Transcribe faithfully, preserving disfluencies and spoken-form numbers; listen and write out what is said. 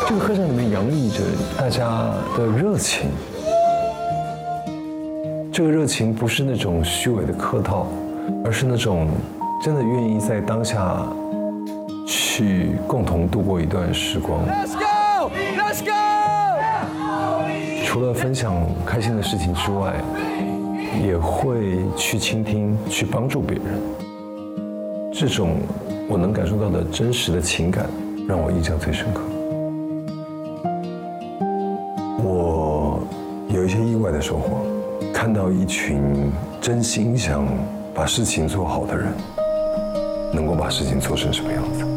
这个合唱里面洋溢着大家的热情。这个热情不是那种虚伪的客套，而是那种真的愿意在当下去共同度过一段时光。Let's go, Let's go! 除了分享开心的事情之外，也会去倾听，去帮助别人。这种我能感受到的真实的情感，让我印象最深刻。我有一些意外的收获，看到一群真心想把事情做好的人，能够把事情做成什么样子。